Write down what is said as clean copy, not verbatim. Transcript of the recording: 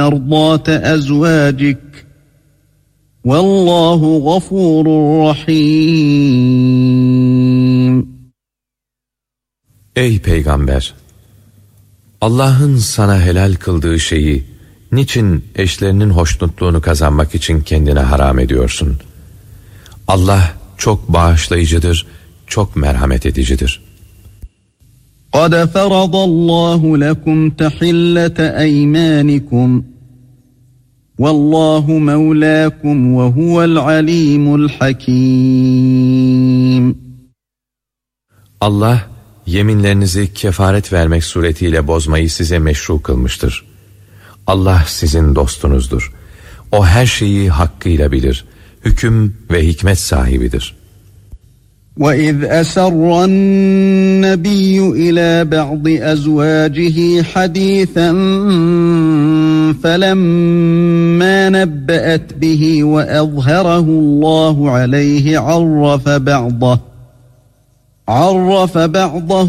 مرضات أزواجك والله غفور رحيم. Ey Peygamber! Allah'ın sana helal kıldığı şeyi niçin eşlerinin hoşnutluğunu kazanmak için kendine haram ediyorsun? Allah çok bağışlayıcıdır, çok merhamet edicidir. قَدْ فَرَضَ اللّٰهُ لَكُمْ تَحِلَّةَ اَيْمَانِكُمْ وَاللّٰهُ مَوْلَاكُمْ وَهُوَ الْعَلِيمُ الْحَكِيمُ. Allah yeminlerinizi kefaret vermek suretiyle bozmayı size meşru kılmıştır. Allah sizin dostunuzdur. O her şeyi hakkıyla bilir. Hüküm ve hikmet sahibidir. وَإِذْ أَسَرَّ النَّبِيُّ إِلَى بَعْضِ أَزْوَاجِهِ حَدِيثًا فَلَمَّا نَبَّأَتْ بِهِ وَأَظْهَرَهُ اللَّهُ عَلَيْهِ عَرَّفَ بَعْضَهُ